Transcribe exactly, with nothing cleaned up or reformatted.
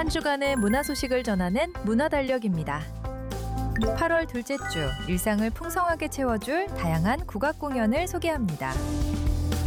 한 주간의 문화 소식을 전하는 문화달력입니다. 팔월 둘째 주, 일상을 풍성하게 채워줄 다양한 국악 공연을 소개합니다.